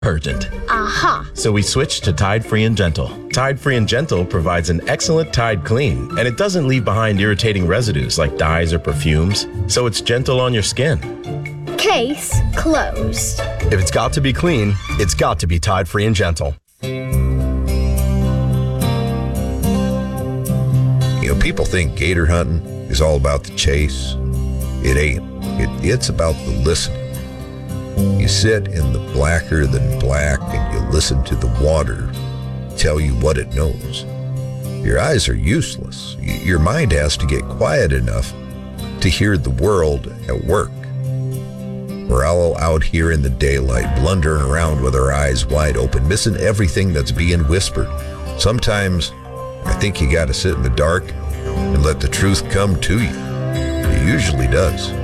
detergent. Aha! So we switched to Tide Free and Gentle. Tide Free and Gentle provides an excellent Tide clean, and it doesn't leave behind irritating residues like dyes or perfumes, so it's gentle on your skin. Case closed. If it's got to be clean, it's got to be Tide Free and Gentle. You know, people think gator hunting is all about the chase. It ain't. It's about the listening. You sit in the blacker than black and you listen to the water tell you what it knows. Your eyes are useless. Your mind has to get quiet enough to hear the world at work. We're all out here in the daylight, blundering around with our eyes wide open, missing everything that's being whispered. Sometimes I think you gotta sit in the dark and let the truth come to you. It usually does.